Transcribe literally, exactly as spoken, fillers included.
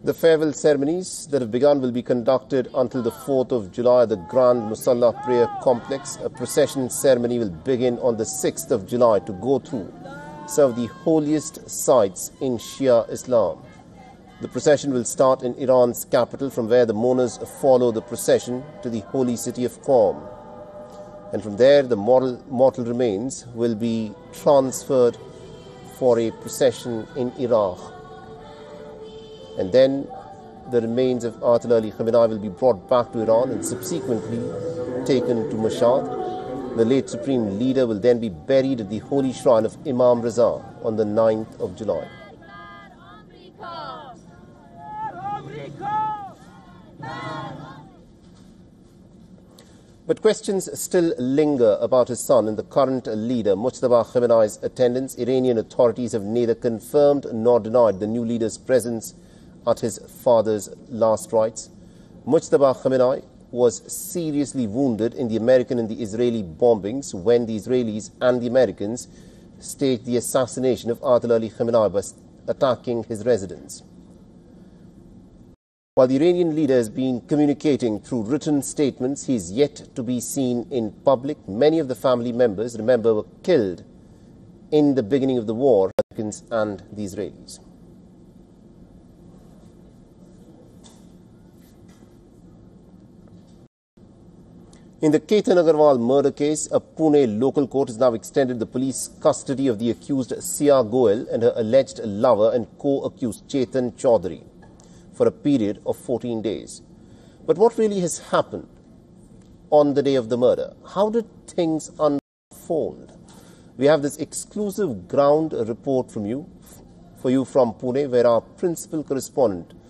The farewell ceremonies that have begun will be conducted until the fourth of July at the Grand Musalla Prayer Complex. A procession ceremony will begin on the sixth of July to go through some of the holiest sites in Shia Islam. The procession will start in Iran's capital, from where the mourners follow the procession to the holy city of Qom. And from there, the mortal, mortal remains will be transferred for a procession in Iraq. And then the remains of Ayatollah Ali Khamenei will be brought back to Iran and subsequently taken to Mashhad. The late Supreme Leader will then be buried at the holy shrine of Imam Raza on the ninth of July. But questions still linger about his son and the current leader, Mujtaba Khamenei's attendance. Iranian authorities have neither confirmed nor denied the new leader's presence at his father's last rites. Mujtaba Khamenei was seriously wounded in the American and the Israeli bombings when the Israelis and the Americans staged the assassination of Ayatollah Ali Khamenei by attacking his residence. While the Iranian leader has been communicating through written statements, he is yet to be seen in public. Many of the family members, remember, were killed in the beginning of the war, the Americans and the Israelis. In the Ketan Agarwal murder case, a Pune local court has now extended the police custody of the accused Sia Goel and her alleged lover and co-accused Chetan Chaudhary for a period of fourteen days. But what really has happened on the day of the murder? How did things unfold? We have this exclusive ground report from you, for you from Pune, where our principal correspondent,